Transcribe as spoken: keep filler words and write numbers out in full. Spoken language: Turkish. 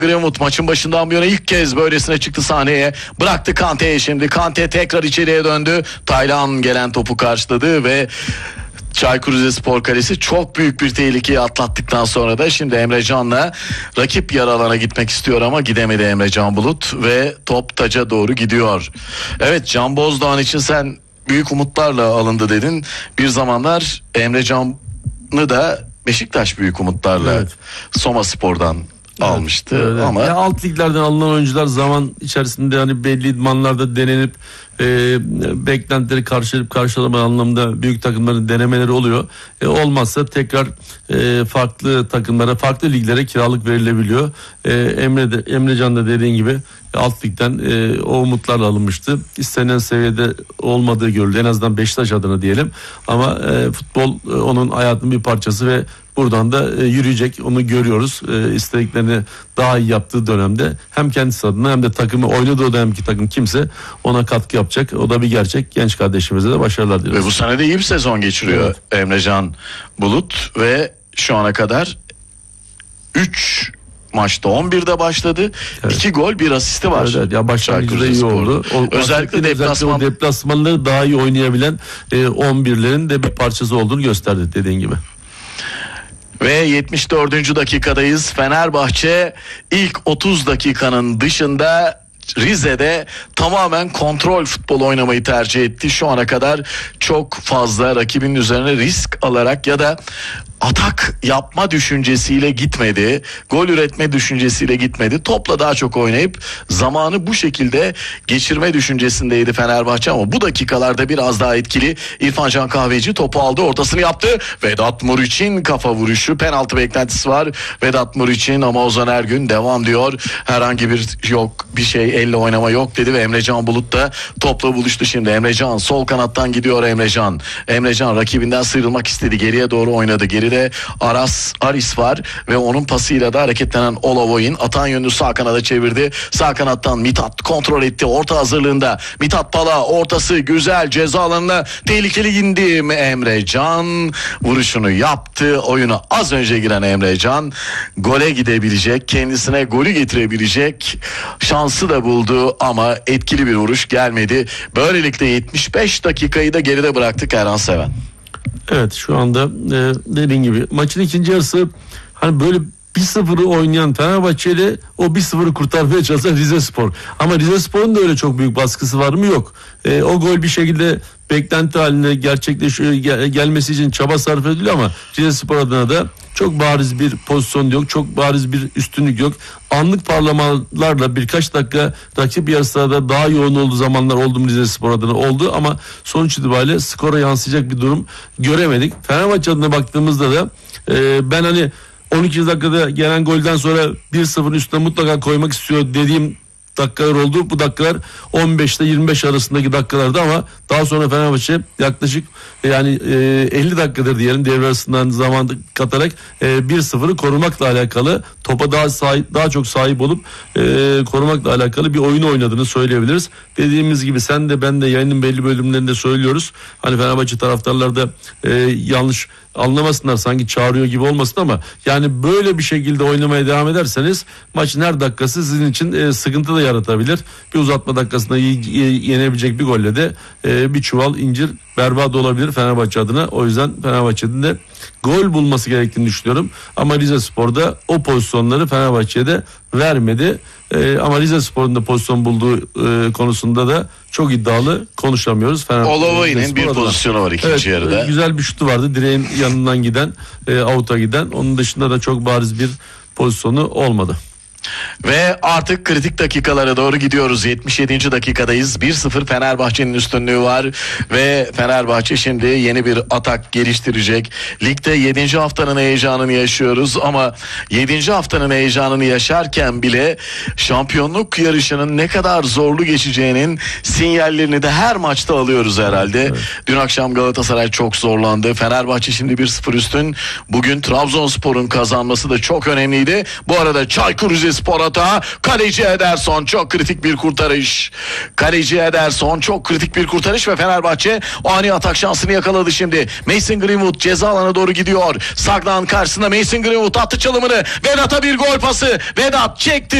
Greenwood maçın başından bu yana ilk kez böylesine çıktı sahneye. Bıraktı Kante'ye şimdi. Kante tekrar içeriye döndü. Taylan gelen topu karşıladı ve Çaykur Rizespor kalesi çok büyük bir tehlikeyi atlattıktan sonra da şimdi Emre Can'la rakip yarı alana gitmek istiyor ama gidemedi Emre Can Bulut ve top taca doğru gidiyor. Evet, Can Bozdağ'ın için sen büyük umutlarla alındı dedin. Bir zamanlar Emre Can'ı da Beşiktaş büyük umutlarla evet. Soma Spor'dan evet, almıştı öyle. Ama ya alt liglerden alınan oyuncular zaman içerisinde hani belli idmanlarda denenip e, beklentileri karşılayıp karşılama anlamında büyük takımların denemeleri oluyor. E, olmazsa tekrar e, farklı takımlara, farklı liglere kiralık verilebiliyor. E, Emre de, Emrecan da dediğin gibi alt ligden e, o umutlarla alınmıştı. İstenen seviyede olmadığı görüldü. En azından Beşiktaş adına diyelim. Ama e, futbol e, onun hayatının bir parçası ve buradan da e, yürüyecek. Onu görüyoruz. E, istediklerini daha iyi yaptığı dönemde hem kendisi adına hem de takımı oynadığı o dönemki takım kimse ona katkı yapacak. O da bir gerçek. Genç kardeşimize de başarılar diliyoruz. Ve bu sene de iyi bir sezon geçiriyor evet. Emrecan Bulut ve şu ana kadar üç maçta on birde başladı. Evet. iki gol bir asisti var. Evet, ya başlangıçta iyi oldu. O, özellikle deplasman... deplasmanları daha iyi oynayabilen e, on birlerin de bir parçası olduğunu gösterdi dediğin gibi. Ve yetmiş dördüncü dakikadayız. Fenerbahçe ilk otuz dakikanın dışında Rize'de tamamen kontrol futbol oynamayı tercih etti. Şu ana kadar çok fazla rakibinin üzerine risk alarak ya da atak yapma düşüncesiyle gitmedi. Gol üretme düşüncesiyle gitmedi. Topla daha çok oynayıp zamanı bu şekilde geçirme düşüncesindeydi Fenerbahçe ama bu dakikalarda biraz daha etkili. İrfan Can Kahveci topu aldı, ortasını yaptı. Vedat Muriç'in kafa vuruşu, penaltı beklentisi var. Vedat Muriç'in ama Ozan Ergün devam diyor. Herhangi bir yok bir şey, elle oynama yok dedi ve Emre Can Bulut da topla buluştu şimdi. Emre Can sol kanattan gidiyor Emre Can. Emre Can rakibinden sıyrılmak istedi. Geriye doğru oynadı. Geri de Aras Aris var ve onun pasıyla da hareketlenen Olavoy'un atan yönünü sağ kanada çevirdi. Sağ kanattan Mithat kontrol etti. Orta hazırlığında Mithat Pala ortası güzel, ceza alanına tehlikeli indi. Emre Can vuruşunu yaptı. Oyuna az önce giren Emre Can gole gidebilecek, kendisine golü getirebilecek şansı da buldu ama etkili bir vuruş gelmedi. Böylelikle yetmiş beş dakikayı da geride bıraktık Erhan Seven. Evet, şu anda e, dediğin gibi maçın ikinci yarısı hani böyle bir sıfırı oynayan Fenerbahçe'yle o bir sıfırı kurtarmaya çalışan Rizespor. Ama Rizespor'un da öyle çok büyük baskısı var mı? Yok. E, o gol bir şekilde beklenti halinde gerçekleşiyor, gel, gelmesi için çaba sarf ediliyor ama Rizespor adına da çok bariz bir pozisyon yok, çok bariz bir üstünlük yok. Anlık parlamalarla birkaç dakika rakip yarısında daha yoğun olduğu zamanlar oldu mu Rizespor adına oldu ama sonuç itibariyle skora yansıyacak bir durum göremedik. Fenerbahçe adına baktığımızda da e, ben hani on ikinci dakikada gelen golden sonra bir sıfırın üstüne mutlaka koymak istiyor dediğim dakikalar oldu. Bu dakikalar on beşte yirmi beş arasındaki dakikalardı ama daha sonra Fenerbahçe yaklaşık yani e, elli dakikadır diyelim devre arasından zaman katarak e, bir sıfırı korumakla alakalı, topa daha sahip, daha çok sahip olup e, korumakla alakalı bir oyunu oynadığını söyleyebiliriz. Dediğimiz gibi sen de ben de yayının belli bölümlerinde söylüyoruz. Hani Fenerbahçe taraftarlar da e, yanlış anlamasınlar, sanki çağırıyor gibi olmasın ama yani böyle bir şekilde oynamaya devam ederseniz maçın her dakikası sizin için e, sıkıntı da yaratabilir. Bir uzatma dakikasında y- y- yenebilecek bir golle de e, bir çuval incir berbat olabilir Fenerbahçe adına. O yüzden Fenerbahçe'nin de gol bulması gerektiğini düşünüyorum. Ama Rizespor'da o pozisyonları Fenerbahçe'de vermedi. Ee, ama Rizespor'un da pozisyon bulduğu e, konusunda da çok iddialı konuşamıyoruz. Olavoy'un bir pozisyonu var ikinci evet, yarıda. Güzel bir şutu vardı. Direğin yanından giden, e, out'a giden. Onun dışında da çok bariz bir pozisyonu olmadı. Ve artık kritik dakikalara doğru gidiyoruz. yetmiş yedinci dakikadayız. bir sıfır Fenerbahçe'nin üstünlüğü var ve Fenerbahçe şimdi yeni bir atak geliştirecek. Ligde yedinci haftanın heyecanını yaşıyoruz ama yedinci haftanın heyecanını yaşarken bile şampiyonluk yarışının ne kadar zorlu geçeceğinin sinyallerini de her maçta alıyoruz herhalde. Evet. Dün akşam Galatasaray çok zorlandı. Fenerbahçe şimdi bir sıfır üstün. Bugün Trabzonspor'un kazanması da çok önemliydi. Bu arada Çaykur Rizespor Morata. Kaleci Ederson, çok kritik bir kurtarış. Kaleci Ederson, çok kritik bir kurtarış ve Fenerbahçe ani atak şansını yakaladı şimdi. Mason Greenwood ceza alana doğru gidiyor. Sagnan karşısında Mason Greenwood attı çalımını. Vedat'a bir gol pası. Vedat çekti.